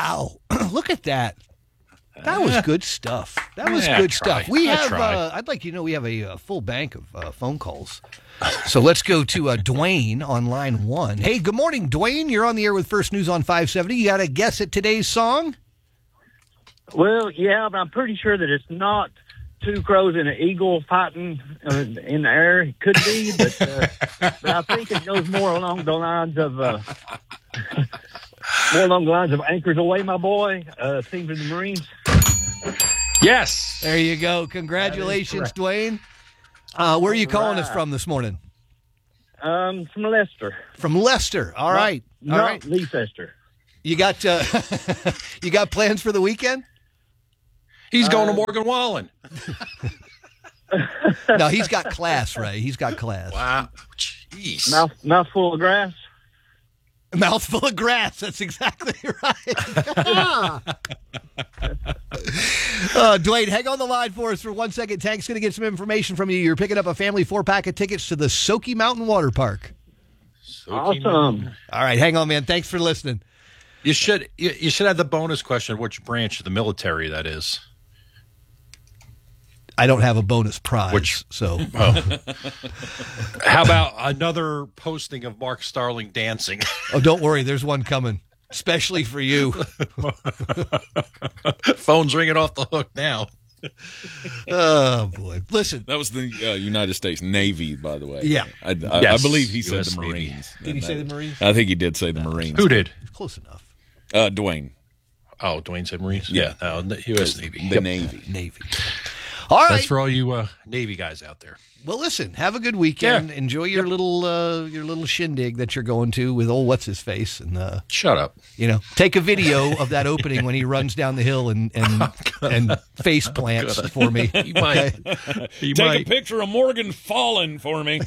Wow. Look at that. That was good stuff. That was good stuff. We have, I'd like you to know we have a full bank of phone calls. So let's go to Dwayne on line 1. Hey, good morning, Dwayne. You're on the air with First News on 570. You got a guess at today's song? Well, yeah, but I'm pretty sure that it's not two crows and an eagle fighting in the air. It could be, but I think it goes more along the lines of Anchors Away, My Boy, Team of the Marines. Yes. There you go. Congratulations, Dwayne. Where are you calling us from this morning? From Leicester. From Leicester. All right. Leicester. You got you got plans for the weekend? He's going to Morgan Wallen. No, he's got class, Ray. He's got class. Wow. Jeez. Mouthful of grass. Mouthful of grass. That's exactly right. Dwayne, hang on the line for us for 1 second. Tank's going to get some information from you. You're picking up a family 4-pack of tickets to the Soaky Mountain Water Park. Awesome. All right, hang on, man. Thanks for listening. You should have the bonus question, which branch of the military that is. I don't have a bonus prize, so. Oh. How about another posting of Mark Starling dancing? Oh, don't worry. There's one coming, especially for you. Phone's ringing off the hook now. Oh, boy. Listen. That was the United States Navy, by the way. Yeah. I believe he said the Marines. Did he say the Marines? I think he did say the Marines. Who did? Close enough. Dwayne. Oh, Dwayne said Marines? Yeah. No, the U.S. Navy. The Navy. Navy. All right. That's for all you Navy guys out there. Well, listen, have a good weekend. Yeah. Enjoy your little shindig that you're going to with old what's-his-face. And shut up. Take a video of that opening when he runs down the hill and face plants for me. He might. Take a picture of Morgan falling for me.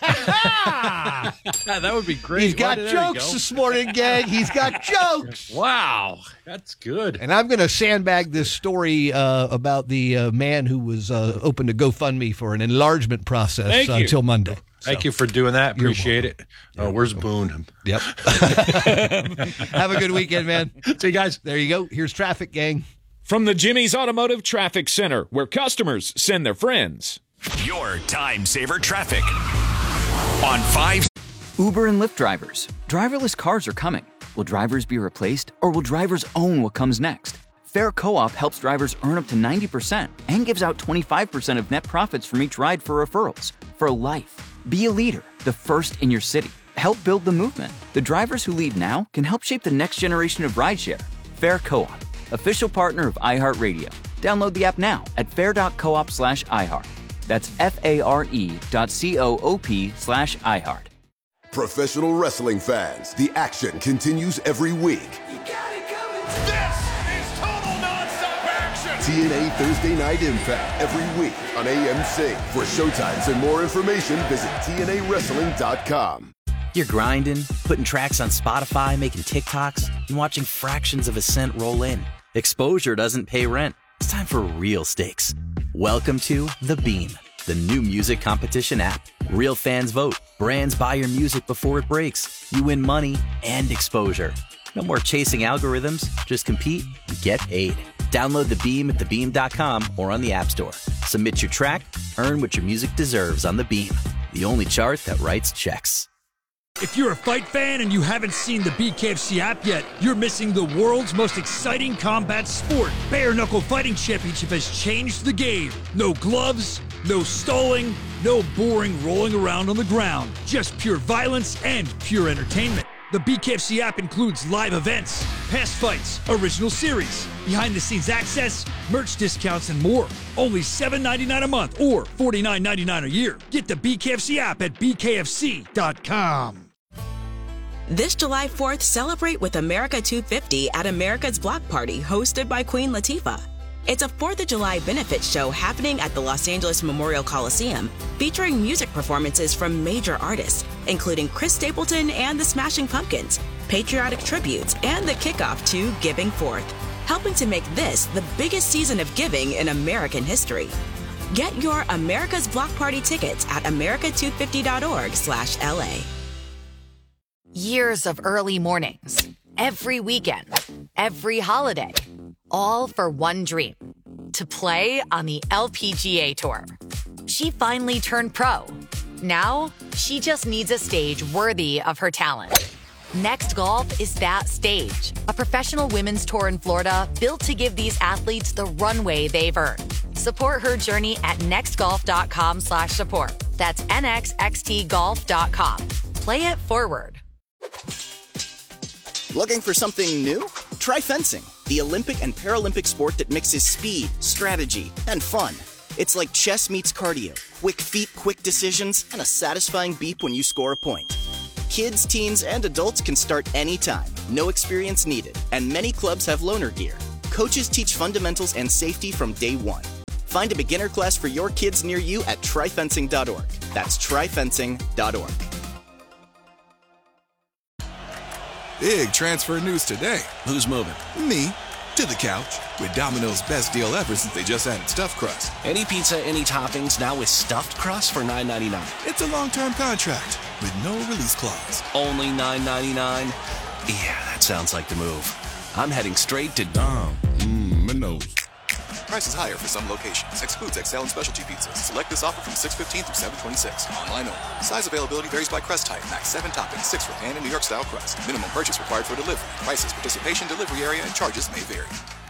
That would be great. He's got jokes this morning, gang. He's got jokes. Wow. That's good. And I'm going to sandbag this story about the man who was open to GoFundMe for an enlargement process until Monday. Thank you for doing that. Appreciate it. Oh, where's Boone? Yep. Have a good weekend, man. See you guys. There you go. Here's traffic, gang. From the Jimmy's Automotive Traffic Center, where customers send their friends. Your time saver traffic on 5. Uber and Lyft drivers. Driverless cars are coming. Will drivers be replaced, or will drivers own what comes next? Fair Co-op helps drivers earn up to 90% and gives out 25% of net profits from each ride for referrals. For life. Be a leader, the first in your city. Help build the movement. The drivers who lead now can help shape the next generation of rideshare. Fair Co-op, official partner of iHeartRadio. Download the app now at fair.coop/iHeart. That's FARE.coop/iHeart. Professional wrestling fans, the action continues every week. You got it coming. This is total nonstop action. TNA Thursday Night Impact every week on AMC. For showtimes and more information, visit TNAWrestling.com. You're grinding, putting tracks on Spotify, making TikToks, and watching fractions of a cent roll in. Exposure doesn't pay rent. It's time for real stakes. Welcome to The Beam, the new music competition app. Real fans vote. Brands buy your music before it breaks. You win money and exposure. No more chasing algorithms. Just compete and get paid. Download The Beam at thebeam.com or on the App Store. Submit your track, earn what your music deserves on The Beam, the only chart that writes checks. If you're a fight fan and you haven't seen the BKFC app yet, you're missing the world's most exciting combat sport. Bare Knuckle Fighting Championship has changed the game. No gloves, no stalling, no boring rolling around on the ground. Just pure violence and pure entertainment. The BKFC app includes live events, past fights, original series, behind-the-scenes access, merch discounts, and more. Only $7.99 a month or $49.99 a year. Get the BKFC app at bkfc.com. This July 4th, celebrate with America 250 at America's Block Party, hosted by Queen Latifah. It's a 4th of July benefit show happening at the Los Angeles Memorial Coliseum, featuring music performances from major artists, including Chris Stapleton and the Smashing Pumpkins, patriotic tributes, and the kickoff to Giving Forth, helping to make this the biggest season of giving in American history. Get your America's Block Party tickets at america250.org/LA. Years of early mornings, every weekend, every holiday. All for one dream, to play on the LPGA Tour. She finally turned pro. Now, she just needs a stage worthy of her talent. Next Golf is that stage, a professional women's tour in Florida built to give these athletes the runway they've earned. Support her journey at nextgolf.com/support. That's nxxtgolf.com. Play it forward. Looking for something new? Try fencing, the Olympic and Paralympic sport that mixes speed, strategy, and fun. It's like chess meets cardio, quick feet, quick decisions, and a satisfying beep when you score a point. Kids, teens, and adults can start anytime, no experience needed, and many clubs have loaner gear. Coaches teach fundamentals and safety from day one. Find a beginner class for your kids near you at tryfencing.org. That's tryfencing.org. Big transfer news today. Who's moving? Me. To the couch. With Domino's best deal ever since they just added stuffed crust. Any pizza, any toppings, now with stuffed crust for $9.99. It's a long-term contract with no release clause. Only $9.99? Yeah, that sounds like the move. I'm heading straight to Domino's. Prices higher for some locations. Excludes XL and specialty pizzas. Select this offer from 6/15 through 7/26. Online only. Size availability varies by crust type. Max 7 toppings, 6 for pan and New York style crust. Minimum purchase required for delivery. Prices, participation, delivery area, and charges may vary.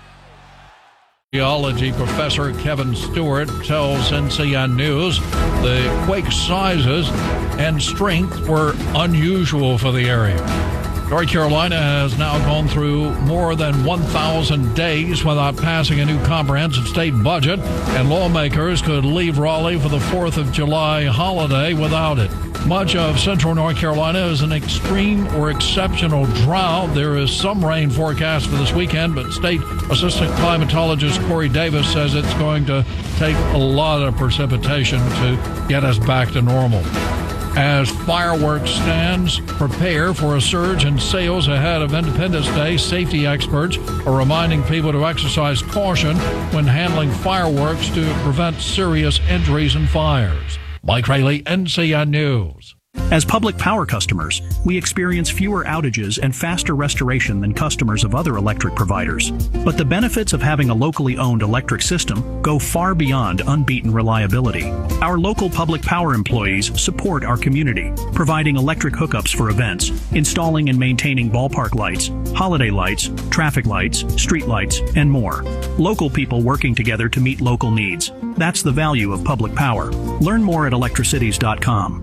Geology professor Kevin Stewart tells NCN News the quake sizes and strength were unusual for the area. North Carolina has now gone through more than 1,000 days without passing a new comprehensive state budget, and lawmakers could leave Raleigh for the 4th of July holiday without it. Much of central North Carolina is an extreme or exceptional drought. There is some rain forecast for this weekend, but State Assistant Climatologist Corey Davis says it's going to take a lot of precipitation to get us back to normal. As fireworks stands prepare for a surge in sales ahead of Independence Day, safety experts are reminding people to exercise caution when handling fireworks to prevent serious injuries and fires. Mike Rayleigh, NCN News. As public power customers, we experience fewer outages and faster restoration than customers of other electric providers. But the benefits of having a locally owned electric system go far beyond unbeaten reliability. Our local public power employees support our community, providing electric hookups for events, installing and maintaining ballpark lights, holiday lights, traffic lights, street lights, and more. Local people working together to meet local needs. That's the value of public power. Learn more at electricities.com.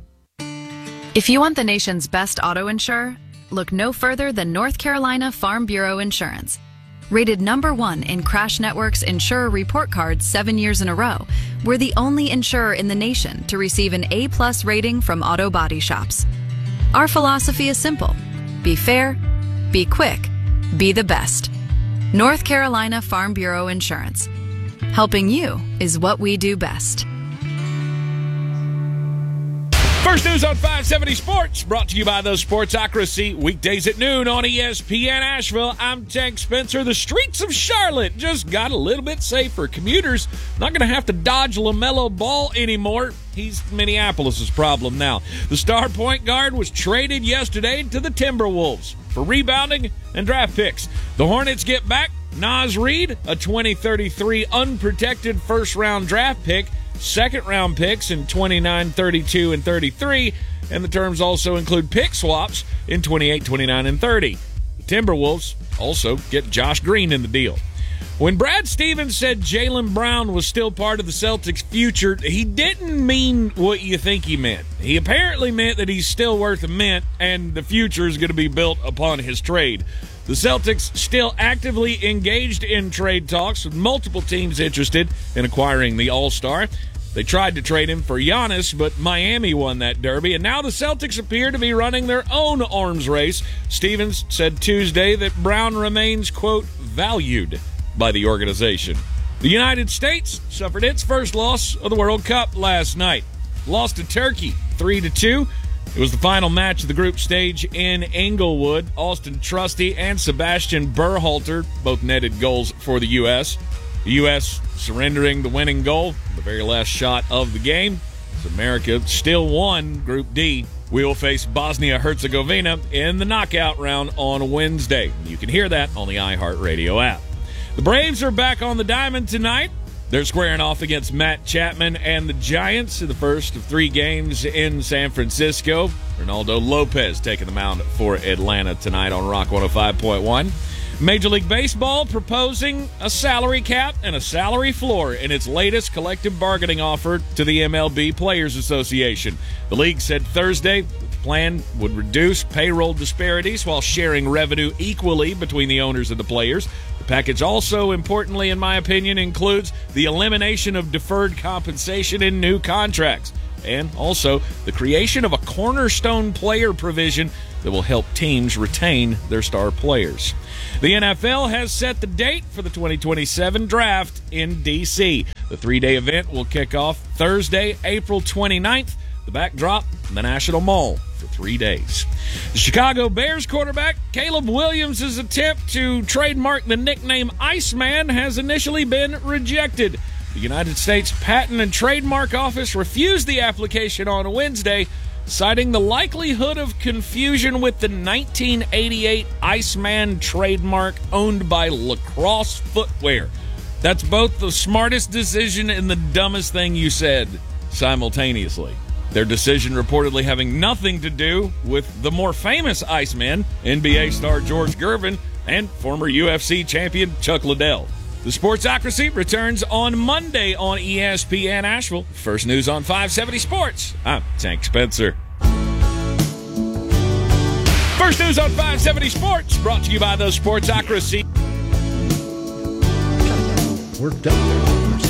If you want the nation's best auto insurer, look no further than North Carolina Farm Bureau Insurance. Rated #1 in Crash Network's Insurer Report Card 7 years in a row, we're the only insurer in the nation to receive an A+ rating from auto body shops. Our philosophy is simple. Be fair, be quick, be the best. North Carolina Farm Bureau Insurance. Helping you is what we do best. First News on 570 Sports, brought to you by the Sportsocracy, weekdays at noon on ESPN Asheville. I'm Tank Spencer. The streets of Charlotte just got a little bit safer. Commuters not going to have to dodge LaMelo Ball anymore. He's Minneapolis' problem now. The star point guard was traded yesterday to the Timberwolves for rebounding and draft picks. The Hornets get back Naz Reid, a 2033 unprotected first-round draft pick, second-round picks in 29, 32, and 33, and the terms also include pick swaps in 28, 29, and 30. The Timberwolves also get Josh Green in the deal. When Brad Stevens said Jaylen Brown was still part of the Celtics' future, he didn't mean what you think he meant. He apparently meant that he's still worth a mint, and the future is going to be built upon his trade. The Celtics still actively engaged in trade talks with multiple teams interested in acquiring the All-Star. They tried to trade him for Giannis, but Miami won that derby, and now the Celtics appear to be running their own arms race. Stevens said Tuesday that Brown remains, quote, valued by the organization. The United States suffered its first loss of the World Cup last night. Lost to Turkey 3-2. It was the final match of the group stage in Inglewood. Austin Trusty and Sebastian Berhalter both netted goals for the U.S. The U.S. surrendering the winning goal, the very last shot of the game. As America still won Group D We will face Bosnia-Herzegovina in the knockout round on Wednesday. You can hear that on the iHeartRadio app. The Braves are back on the diamond tonight. They're squaring off against Matt Chapman and the Giants in the first of 3 games in San Francisco. Ronaldo Lopez taking the mound for Atlanta tonight on Rock 105.1. Major League Baseball proposing a salary cap and a salary floor in its latest collective bargaining offer to the MLB Players Association. The league said Thursday that the plan would reduce payroll disparities while sharing revenue equally between the owners and the players. The package also, importantly in my opinion, includes the elimination of deferred compensation in new contracts and also the creation of a cornerstone player provision that will help teams retain their star players. The NFL has set the date for the 2027 draft in D.C. The 3-day event will kick off Thursday, April 29th. The backdrop, the National Mall, for 3 days. The Chicago Bears quarterback Caleb Williams' attempt to trademark the nickname Iceman has initially been rejected. The United States Patent and Trademark Office refused the application on Wednesday, citing the likelihood of confusion with the 1988 Iceman trademark owned by Lacrosse Footwear. That's both the smartest decision and the dumbest thing you said simultaneously. Their decision reportedly having nothing to do with the more famous Iceman, NBA star George Gervin, and former UFC champion Chuck Liddell. The Sportsocracy returns on Monday on ESPN Asheville. First news on 570 Sports. I'm Tank Spencer. First news on 570 Sports, brought to you by the Sportsocracy. Worked up there.